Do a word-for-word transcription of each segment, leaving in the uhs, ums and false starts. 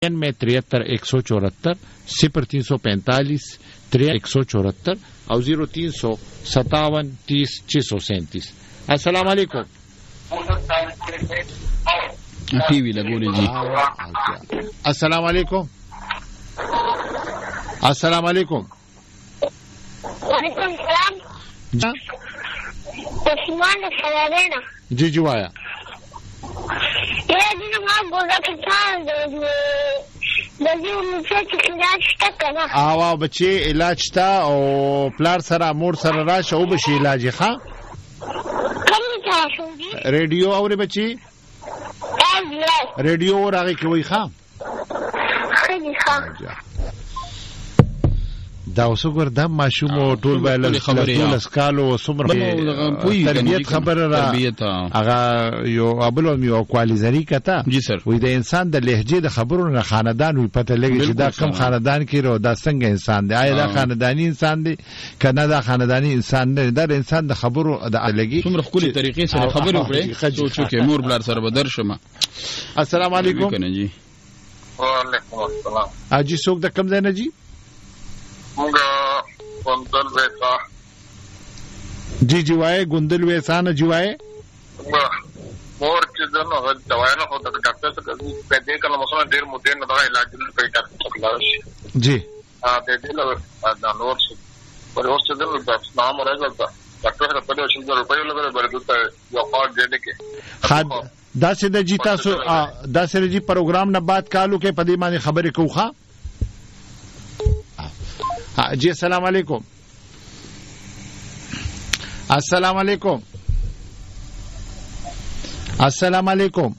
में तिहत्तर एक सौ चौहत्तर सिफर तीन सौ पैंतालीस तिरसठ एक सौ चौहत्तर और जीरो तीन सौ सत्तावन तीस छह सौ सैंतीस। अस्सलाम वालेकुम। टीवी लगो जी। अस्सलाम वालेकुम। अस्सलाम वालेकुम। वालेकुम सलाम। उस्मान खलावेना जी जी आया ये दिन मां बोला कि था दजी मुझे इलाज तक ना आवा बच्चे इलाज था और प्लार सरा मोर सरा राश او बशी इलाज खा कम था सुजी रेडियो और बच्ची रेडियो और आगे की वही खा खली खा دا وسګور د ماشوم او ټول بل خبرې اسکالو سمره تربیت خبره را هغه یو ابل یو کوالیزری کته وې د انسان د لهجه د خبرونو نه خاندان وي پته لګي چې دا کم خاندان کې رو دا څنګه انسان دی آیا دا خاندانی انسان دی کنه دا خاندانی انسان دی دا انسان د خبرو د لګي څومره خولي طریقې سره خبرې وکړي سوچو کې مور بلار سره بدر شمه. السلام علیکم. جی وعلیکم السلام. اجي څوک د کم ځای نه جی مونږه ګوندل وېسا جی جی وای ګوندل وېسا نه جی وای مور چې دنو غل دوايانه خو د ډاکټر څخه په دې کله مسله ډېر مودې نه دا علاج کوي ډاکټر څخه جی ا دې دې له دا نور څه پر اوس چې دنو د نام راځي ډاکټر سره په دې شل روپیو لګره بر دته یو کارت دې کې خاد دا سه د جی تاسو دا سره جی پروګرام نه بعد کالو کې په دې باندې خبرې کوخه. جی السلام علیکم. السلام علیکم. السلام علیکم.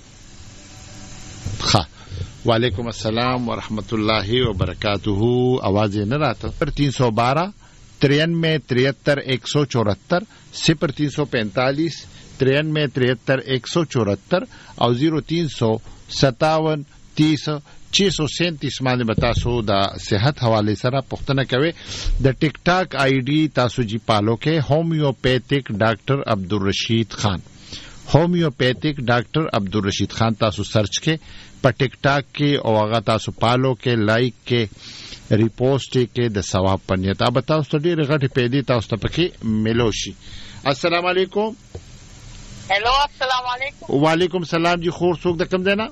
خا وعلیکم السلام ورحمۃ اللہ وبرکاتہ. آواز نه راته تین سو بارہ ترانوے تہتر ایک سو چورہتر صفر تین سو پینتالیس ترانوے تہتر ایک سو چورہتر اور زیرو تین سو ستاون تیس छह सौ सैंतीस باندې بتاسو د صحت حواله سره پښتنه کوي. د ټیک ټاک آی ډی تاسو جی پالو کې هومیوپیتھک ډاکټر عبدالرشید خان هومیوپیتھک ډاکټر عبدالرشید خان تاسو سرچ کې په ټیک ټاک کې او هغه تاسو پالو کې لایک کې ریپوسټ کې د ثواب پنیت اب تاسو ته ډیره غټه پیدا تاسو ته پکې ملوشي. السلام علیکم. हेलो अस्सलाम वालेकुम. وعلیکم السلام جی خور څوک د کم دینا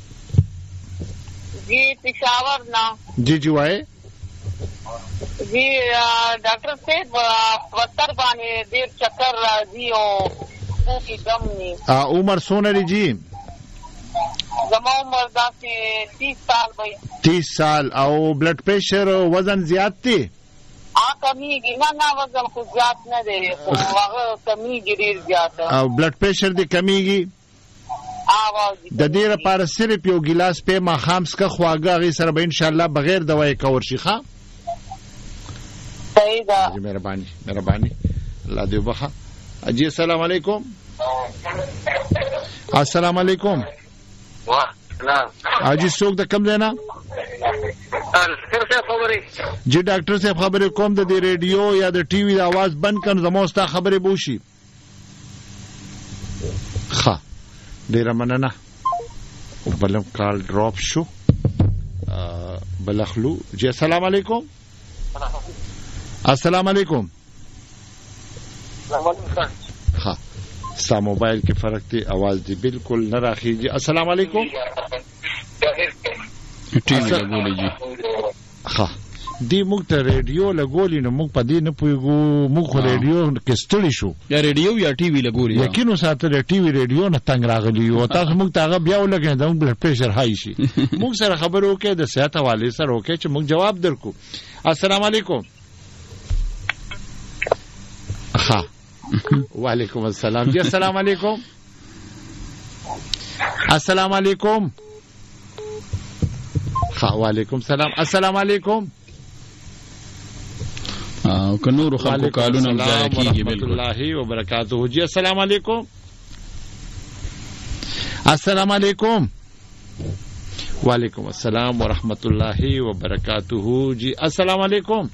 जी पेशावर ना जी जी वाए जी डॉक्टर साहब पत्थर बाने देर चक्कर जी ओ की दम ने आ उम्र सोनरी जी जमा उम्र दा से तीस साल भाई तीस साल और ब्लड प्रेशर और वजन ज्यादा थी आ कमी की ना ना वजन कुछ ज्यादा न दे वो कमी गिरी ज्यादा और ब्लड प्रेशर दी कमी की د دې لپاره صرف یو ګلاس په ما خامس کا خواګه غي سره به ان شاء الله بغیر دوايي کور شي ښا. صحیح ده. جی مهرباني مهرباني الله دې وبخه. جی السلام علیکم. السلام علیکم. وعلیکم اجي څوک د کم دینا ډاکټر صاحب خبرې جی ډاکټر صاحب خبرې کوم د ریډیو یا د ټي وي د आवाज بند کړم زموستا خبرې بوشي ښا. ډیره مننه. بلم کال ډراپ شو بلخلو. جی السلام علیکم. السلام علیکم. ها ستا موبایل کې فرق دی आवाज دی بالکل نه راخیږي. السلام علیکم. ټي وي لګولې جی ها دی موږ ته ریډیو لګولې نو موږ په دې نه پوهیږو موږ خو ریډیو کې ستړي شو یا ریډیو یا ټي وي لګولې یقینو ساته د ټي وي ریډیو نه تنگ راغلی او تاسو موږ ته هغه بیا ولګې دا موږ بلډ پریشر هاي شي موږ سره خبرو کې د صحت حواله سره وکړي چې موږ جواب درکو. السلام علیکم. ها وعلیکم السلام. جی السلام علیکم. السلام علیکم. ها وعلیکم السلام. السلام علیکم. او که نور خلکو کالونه ځای کیږي بالکل. الله وبرکاتہ. جی السلام علیکم. السلام علیکم. وعلیکم السلام ورحمۃ اللہ وبرکاتہ. جی السلام علیکم.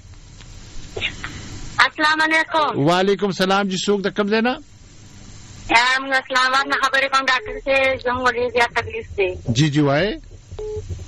السلام علیکم. وعلیکم السلام. جی څوک د کم دینا हम इस्लामाबाद में खबर कौन डॉक्टर से जो मुझे ज्यादा तकलीफ थी. जी जी वाए